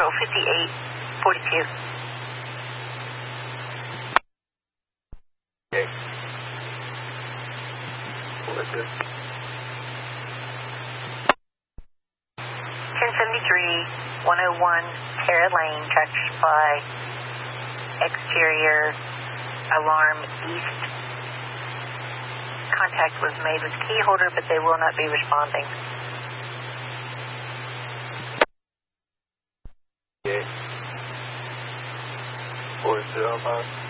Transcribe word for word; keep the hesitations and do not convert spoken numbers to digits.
fifty-eight forty-two. Okay. What is this? ten seventy-three one oh one Terra Lane, Tractor Supply, exterior alarm east. Contact was made with key holder, but they will not be responding. Okay. four zero five.